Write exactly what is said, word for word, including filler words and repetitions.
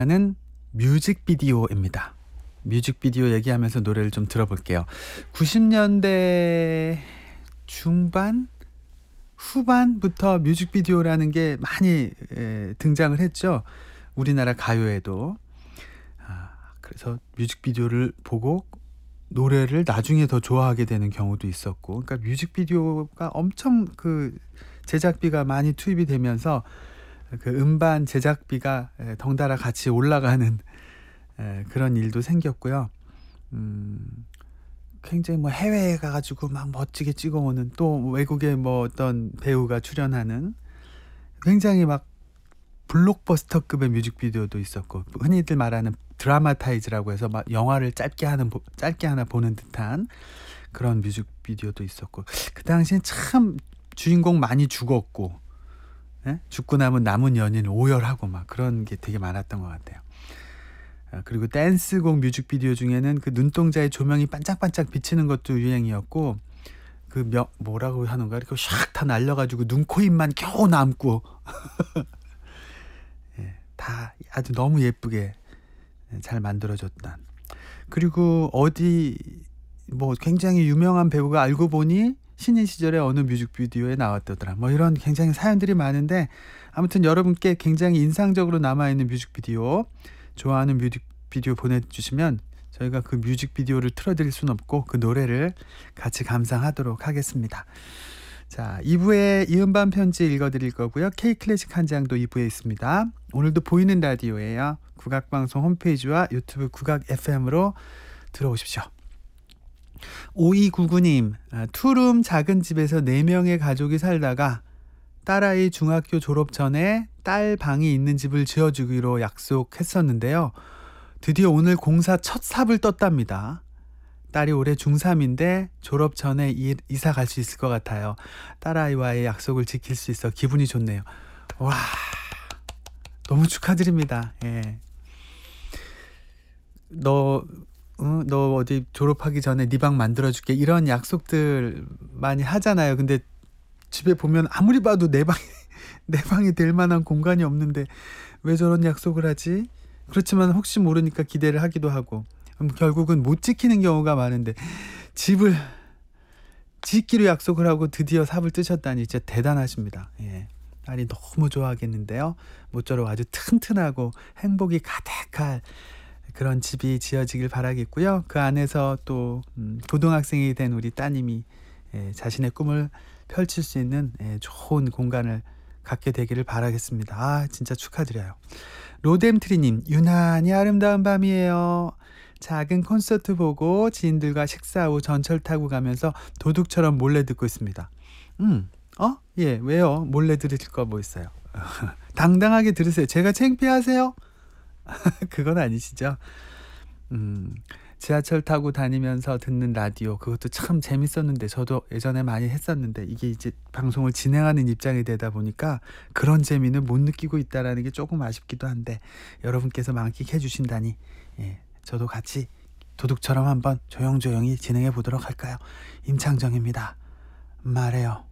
는 뮤직비디오입니다. 뮤직비디오 얘기하면서 노래를 좀 들어볼게요. 구십 년대 중반? 후반부터 뮤직비디오라는 게 많이 에, 등장을 했죠. 우리나라 가요에도. 아, 그래서 뮤직비디오를 보고 노래를 나중에 더 좋아하게 되는 경우도 있었고, 그러니까 뮤직비디오가 엄청 그 제작비가 많이 투입이 되면서 그 음반 제작비가 에, 덩달아 같이 올라가는 에, 그런 일도 생겼고요. 음, 굉장히 뭐 해외에 가가지고 막 멋지게 찍어오는, 또 외국의 뭐 어떤 배우가 출연하는 굉장히 막 블록버스터급의 뮤직비디오도 있었고, 흔히들 말하는 드라마타이즈라고 해서 막 영화를 짧게 하는 보- 짧게 하나 보는 듯한 그런 뮤직비디오도 있었고, 그 당시엔 참 주인공 많이 죽었고, 예? 죽고 나면 남은 연인 오열하고 막 그런 게 되게 많았던 것 같아요. 아, 그리고 댄스곡 뮤직비디오 중에는 그 눈동자에 조명이 반짝반짝 비치는 것도 유행이었고, 그 명, 뭐라고 하는가, 이렇게 샥 다 날려가지고 눈, 코, 입만 겨우 남고 예, 다 아주 너무 예쁘게 잘 만들어졌던. 그리고 어디 뭐 굉장히 유명한 배우가 알고 보니 신인 시절에 어느 뮤직비디오에 나왔더라, 뭐 이런 굉장히 사연들이 많은데, 아무튼 여러분께 굉장히 인상적으로 남아있는 뮤직비디오, 좋아하는 뮤직비디오 보내주시면 저희가 그 뮤직비디오를 틀어드릴 수는 없고 그 노래를 같이 감상하도록 하겠습니다. 자, 이 부에 이음반 편지 읽어드릴 거고요. K클래식 한 장도 이 부에 있습니다. 오늘도 보이는 라디오예요. 국악방송 홈페이지와 유튜브 국악 에프엠으로 들어오십시오. 오이구구 님, 아, 투룸 작은 집에서 네 명의 가족이 살다가 딸아이 중학교 졸업 전에 딸 방이 있는 집을 지어주기로 약속했었는데요. 드디어 오늘 공사 첫 삽을 떴답니다. 딸이 올해 중삼인데 졸업 전에 이, 이사 갈 수 있을 것 같아요. 딸아이와의 약속을 지킬 수 있어 기분이 좋네요. 와, 너무 축하드립니다. 예. 너, 어, 너 어디 졸업하기 전에 네 방 만들어줄게, 이런 약속들 많이 하잖아요. 근데 집에 보면 아무리 봐도 내 방이 내 방이 될 만한 공간이 없는데 왜 저런 약속을 하지? 그렇지만 혹시 모르니까 기대를 하기도 하고, 음, 결국은 못 지키는 경우가 많은데, 집을 짓기로 약속을 하고 드디어 삽을 뜨셨다니 진짜 대단하십니다. 예. 딸이 너무 좋아하겠는데요. 모쪼록 아주 튼튼하고 행복이 가득할 그런 집이 지어지길 바라겠고요. 그 안에서 또 음, 고등학생이 된 우리 따님이 예, 자신의 꿈을 펼칠 수 있는 예, 좋은 공간을 갖게 되기를 바라겠습니다. 아, 진짜 축하드려요. 로뎀트리님, 유난히 아름다운 밤이에요. 작은 콘서트 보고 지인들과 식사 후 전철 타고 가면서 도둑처럼 몰래 듣고 있습니다. 음, 어? 예, 왜요? 몰래 들으실 거 뭐 있어요? 당당하게 들으세요. 제가 창피하세요? 그건 아니시죠? 음, 지하철 타고 다니면서 듣는 라디오, 그것도 참 재밌었는데, 저도 예전에 많이 했었는데, 이게 이제 방송을 진행하는 입장이 되다 보니까 그런 재미는 못 느끼고 있다라는 게 조금 아쉽기도 한데, 여러분께서 만끽해 주신다니 예, 저도 같이 도둑처럼 한번 조용조용히 진행해 보도록 할까요? 임창정입니다. 말해요.